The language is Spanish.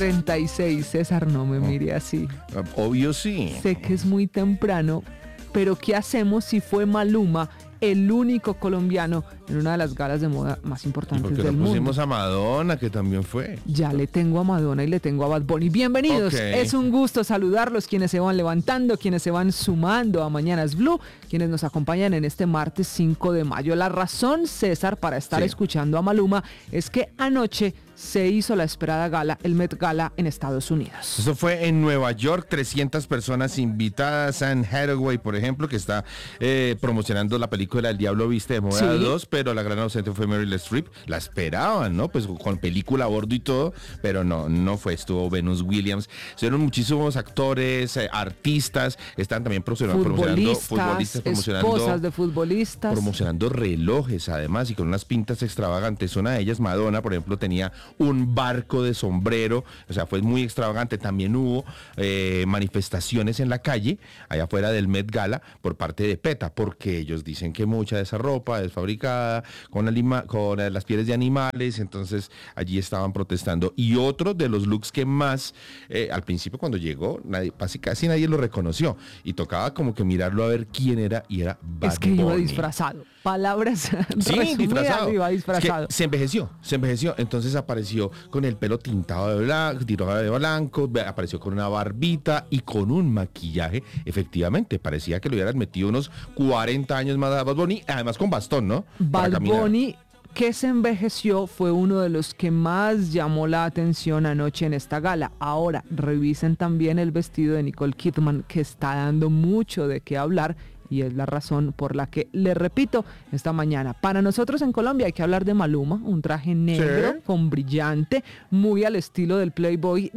36, César, no me mire así. Obvio sí. Sé que es muy temprano, pero ¿qué hacemos si fue Maluma el único colombiano en una de las galas de moda más ¿Y importantes por qué del no mundo? pusimos a Madonna, que también fue? Ya le tengo a Madonna y le tengo a Bad Bunny. Bienvenidos, Ok. es un gusto saludarlos, quienes se van levantando, quienes se van sumando a Mañanas Blue, quienes nos acompañan en este martes 5 de mayo. La razón, César, para estar escuchando a Maluma es que anoche se hizo la esperada gala, el Met Gala en Estados Unidos. Eso fue en Nueva York, 300 personas invitadas. Anne Hathaway, por ejemplo, que está promocionando la película El Diablo Viste de Moda 2, pero la gran ausente fue Meryl Streep. La esperaban, ¿no? Pues con película a bordo y todo, pero no fue. Estuvo Venus Williams. Fueron muchísimos actores, artistas, están también promocionando esposas de futbolistas. Promocionando relojes, además, y con unas pintas extravagantes. Una de ellas, Madonna, por ejemplo, tenía un barco de sombrero, o sea, fue muy extravagante. También hubo manifestaciones en la calle, allá afuera del Met Gala, por parte de PETA, porque ellos dicen que mucha de esa ropa es fabricada con las pieles de animales, entonces allí estaban protestando. Y otro de los looks que más, al principio cuando llegó, casi nadie lo reconoció, y tocaba como que mirarlo a ver quién era, y era Bad Es que iba Bunny. Disfrazado. Palabras Sí, disfrazado. Iba disfrazado. Es que se envejeció, entonces apareció con el pelo tintado de blanco, apareció con una barbita y con un maquillaje. Efectivamente, parecía que le hubieran metido unos 40 años más a Bad Bunny, además con bastón, ¿no? Bad Bunny, que se envejeció, fue uno de los que más llamó la atención anoche en esta gala. Ahora, revisen también el vestido de Nicole Kidman, que está dando mucho de qué hablar. Y es la razón por la que, le repito, esta mañana, para nosotros en Colombia hay que hablar de Maluma, un traje negro con brillante, muy al estilo del Playboy